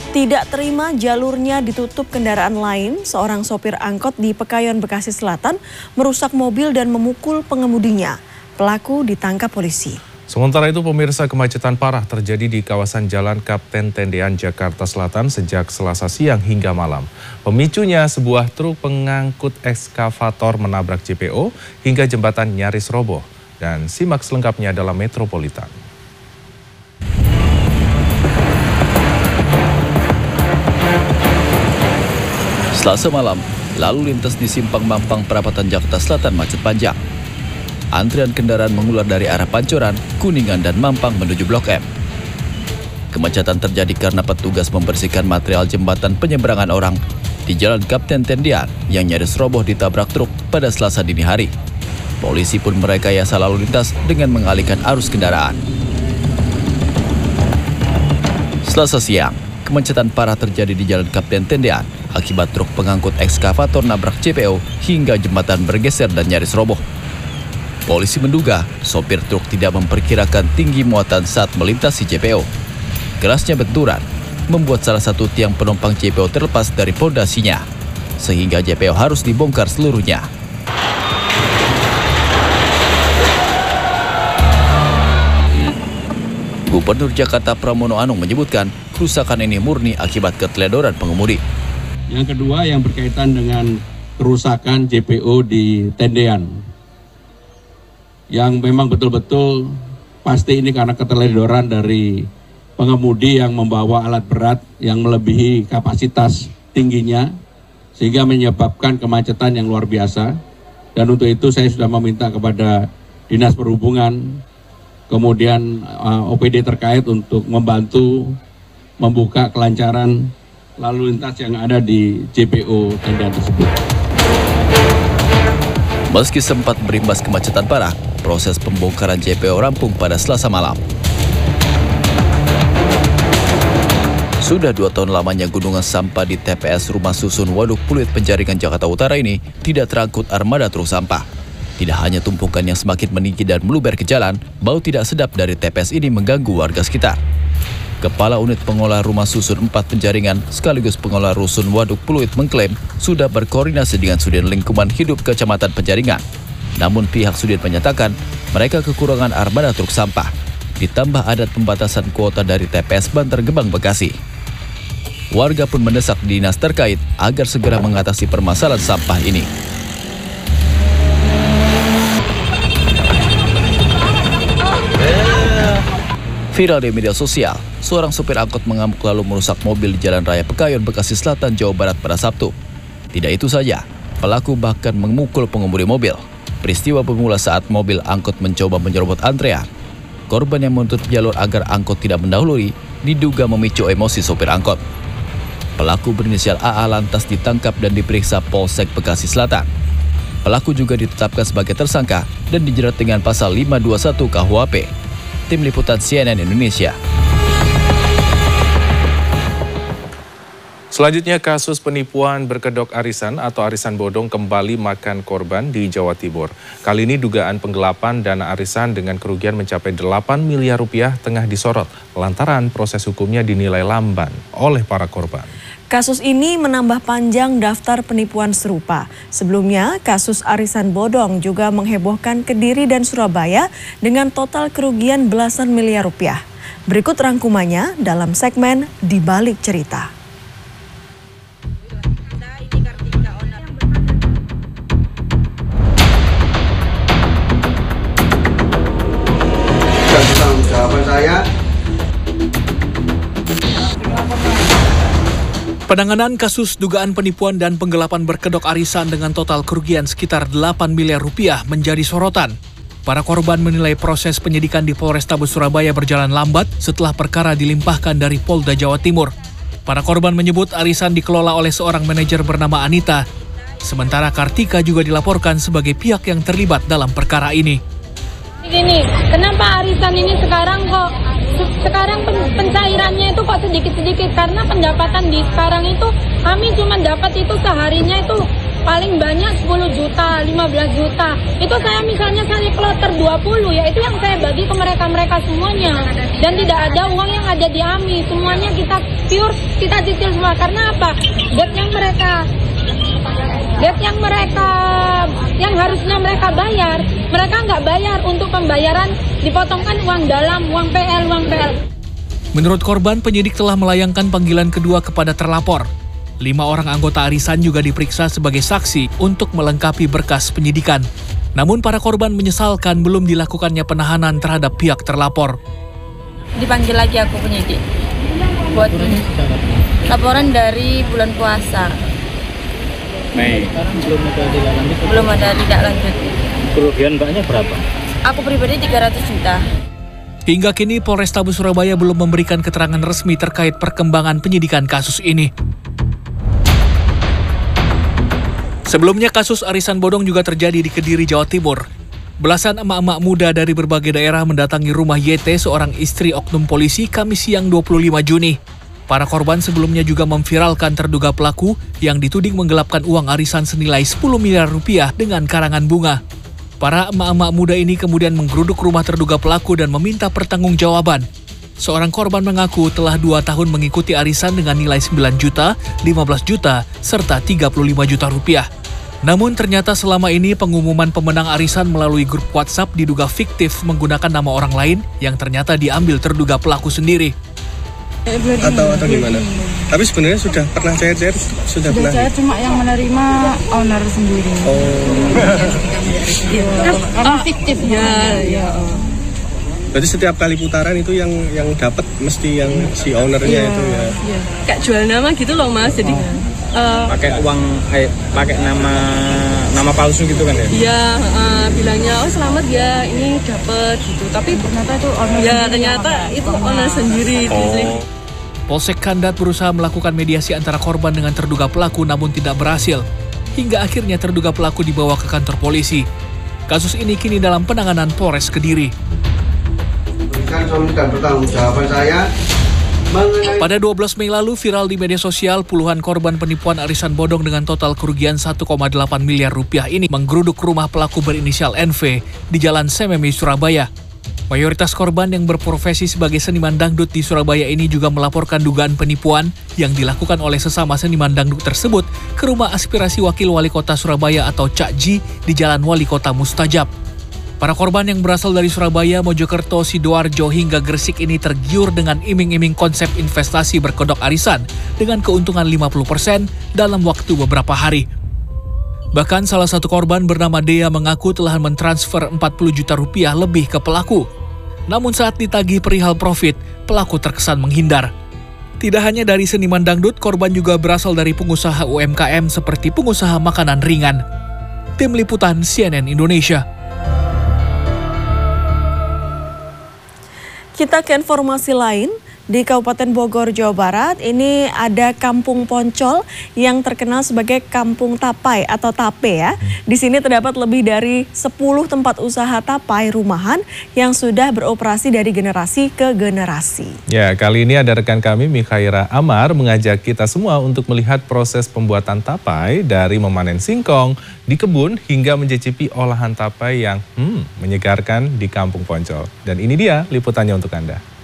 Tidak terima jalurnya ditutup kendaraan lain, seorang sopir angkot di Pekayon, Bekasi Selatan merusak mobil dan memukul pengemudinya. Pelaku ditangkap polisi. Sementara itu pemirsa, kemacetan parah terjadi di kawasan Jalan Kapten Tendean, Jakarta Selatan sejak Selasa siang hingga malam. Pemicunya sebuah truk pengangkut ekskavator menabrak JPO hingga jembatan nyaris roboh. Dan simak selengkapnya dalam Metropolitan. Selasa malam, lalu lintas di Simpang Mampang Perapatan Jakarta Selatan macet panjang. Antrian kendaraan mengular dari arah Pancoran, Kuningan, dan Mampang menuju Blok M. Kemacetan terjadi karena petugas membersihkan material jembatan penyeberangan orang di Jalan Kapten Tendean yang nyaris roboh ditabrak truk pada Selasa dini hari. Polisi pun merekayasa lalu lintas dengan mengalihkan arus kendaraan. Selasa siang, kemacetan parah terjadi di Jalan Kapten Tendean akibat truk pengangkut ekskavator nabrak JPO hingga jembatan bergeser dan nyaris roboh. Polisi menduga sopir truk tidak memperkirakan tinggi muatan saat melintasi JPO. Kerasnya benturan membuat salah satu tiang penumpang JPO terlepas dari pondasinya, sehingga JPO harus dibongkar seluruhnya. Gubernur Jakarta Pramono Anung menyebutkan kerusakan ini murni akibat keteledoran pengemudi. Yang kedua yang berkaitan dengan kerusakan JPO di Tendean. Yang memang betul-betul pasti ini karena keteledoran dari pengemudi yang membawa alat berat yang melebihi kapasitas tingginya sehingga menyebabkan kemacetan yang luar biasa. Dan untuk itu saya sudah meminta kepada Dinas Perhubungan, kemudian OPD terkait untuk membantu membuka kelancaran lalu lintas yang ada di JPO Tendean tersebut. Meski sempat berimbas kemacetan parah, proses pembongkaran JPO rampung pada Selasa malam. Sudah 2 tahun lamanya gunungan sampah di TPS Rumah Susun Waduk Pluit Penjaringan Jakarta Utara ini tidak terangkut armada truk sampah. Tidak hanya tumpukan yang semakin meninggi dan meluber ke jalan, bau tidak sedap dari TPS ini mengganggu warga sekitar. Kepala Unit Pengolah Rumah Susun 4 Penjaringan sekaligus pengolah Rusun Waduk Pluit mengklaim sudah berkoordinasi dengan Sudin Lingkungan Hidup Kecamatan Penjaringan. Namun pihak Sudin menyatakan mereka kekurangan armada truk sampah, ditambah adat pembatasan kuota dari TPS Bantar Gebang, Bekasi. Warga pun mendesak dinas terkait agar segera mengatasi permasalahan sampah ini. Viral di media sosial, seorang sopir angkot mengamuk lalu merusak mobil di Jalan Raya Pekayon, Bekasi Selatan, Jawa Barat pada Sabtu. Tidak itu saja, pelaku bahkan memukul pengemudi mobil. Peristiwa bermula saat mobil angkot mencoba menyerobot antrean. Korban yang menutup jalur agar angkot tidak mendahului diduga memicu emosi sopir angkot. Pelaku berinisial AA lantas ditangkap dan diperiksa Polsek Bekasi Selatan. Pelaku juga ditetapkan sebagai tersangka dan dijerat dengan pasal 521 KUHP. Tim Liputan CNN Indonesia. Selanjutnya, kasus penipuan berkedok arisan atau arisan bodong kembali makan korban di Jawa Timur. Kali ini dugaan penggelapan dana arisan dengan kerugian mencapai 8 miliar rupiah tengah disorot lantaran proses hukumnya dinilai lamban oleh para korban. Kasus ini menambah panjang daftar penipuan serupa. Sebelumnya, kasus arisan bodong juga menghebohkan Kediri dan Surabaya dengan total kerugian belasan miliar rupiah. Berikut rangkumannya dalam segmen Di Balik Cerita. Jawaban saya. Penanganan kasus dugaan penipuan dan penggelapan berkedok arisan dengan total kerugian sekitar 8 miliar rupiah menjadi sorotan. Para korban menilai proses penyidikan di Polrestabes Surabaya berjalan lambat setelah perkara dilimpahkan dari Polda Jawa Timur. Para korban menyebut arisan dikelola oleh seorang manajer bernama Anita, sementara Kartika juga dilaporkan sebagai pihak yang terlibat dalam perkara ini. Gini, kenapa arisan ini sekarang pencairannya itu kok sedikit-sedikit? Karena pendapatan di sekarang itu kami cuma dapat itu seharinya itu paling banyak 10 juta, 15 juta. Itu saya misalnya saya kloter 20, ya itu yang saya bagi ke mereka-mereka semuanya. Dan tidak ada uang yang ada di AMI, semuanya kita pure, kita cicil semua. Karena apa? Debt yang harusnya mereka bayar, mereka nggak bayar. Untuk pembayaran dipotongkan uang dalam, uang PL. Menurut korban, penyidik telah melayangkan panggilan kedua kepada terlapor. 5 orang anggota arisan juga diperiksa sebagai saksi untuk melengkapi berkas penyidikan. Namun para korban menyesalkan belum dilakukannya penahanan terhadap pihak terlapor. Dipanggil lagi aku penyidik. Buat laporan dari bulan puasa. Mei. Belum ada tindak lanjut. Kerugian mbaknya berapa? Aku pribadi 300 juta. Hingga kini Polrestabes Surabaya belum memberikan keterangan resmi terkait perkembangan penyidikan kasus ini. Sebelumnya kasus arisan bodong juga terjadi di Kediri, Jawa Timur. Belasan emak-emak muda dari berbagai daerah mendatangi rumah YT, seorang istri oknum polisi, Kamis siang 25 Juni. Para korban sebelumnya juga memviralkan terduga pelaku yang dituding menggelapkan uang arisan senilai 10 miliar rupiah dengan karangan bunga. Para emak-emak muda ini kemudian menggeruduk rumah terduga pelaku dan meminta pertanggungjawaban. Seorang korban mengaku telah 2 tahun mengikuti arisan dengan nilai 9 juta, 15 juta, serta 35 juta rupiah. Namun ternyata selama ini pengumuman pemenang arisan melalui grup WhatsApp diduga fiktif menggunakan nama orang lain yang ternyata diambil terduga pelaku sendiri. Atau gimana? Tapi sebenarnya sudah pernah cair-cair? Sudah pernah? Saya cuma yang menerima owner sendiri. Karena fiktif ya. Berarti setiap kali putaran itu yang dapat mesti yang si ownernya itu ya? Iya. Kayak jual nama gitu loh Mas, jadi pakai uang, pakai nama palsu gitu kan ya? Iya, bilangnya oh selamat ya ini dapat gitu, tapi ternyata itu owner owner sendiri. Polsek Kandat berusaha melakukan mediasi antara korban dengan terduga pelaku namun tidak berhasil. Hingga akhirnya terduga pelaku dibawa ke kantor polisi. Kasus ini kini dalam penanganan Polres Kediri. Pada 12 Mei lalu viral di media sosial, puluhan korban penipuan arisan bodong dengan total kerugian 1,8 miliar rupiah ini menggeruduk rumah pelaku berinisial NV di Jalan Sememi, Surabaya. Mayoritas korban yang berprofesi sebagai seniman dangdut di Surabaya ini juga melaporkan dugaan penipuan yang dilakukan oleh sesama seniman dangdut tersebut ke rumah aspirasi Wakil Wali Kota Surabaya atau Cak Ji di Jalan Wali Kota Mustajab. Para korban yang berasal dari Surabaya, Mojokerto, Sidoarjo hingga Gresik ini tergiur dengan iming-iming konsep investasi berkedok arisan dengan keuntungan 50% dalam waktu beberapa hari. Bahkan salah satu korban bernama Dea mengaku telah mentransfer 40 juta rupiah lebih ke pelaku. Namun saat ditagih perihal profit, pelaku terkesan menghindar. Tidak hanya dari seniman dangdut, korban juga berasal dari pengusaha UMKM seperti pengusaha makanan ringan. Tim Liputan CNN Indonesia. Kita ke informasi lain. Di Kabupaten Bogor, Jawa Barat, ini ada Kampung Poncol yang terkenal sebagai Kampung Tapai atau Tape ya. Di sini terdapat lebih dari 10 tempat usaha tapai rumahan yang sudah beroperasi dari generasi ke generasi. Ya, kali ini ada rekan kami Mikhaira Amar mengajak kita semua untuk melihat proses pembuatan tapai dari memanen singkong di kebun hingga mencicipi olahan tapai yang menyegarkan di Kampung Poncol. Dan ini dia liputannya untuk Anda.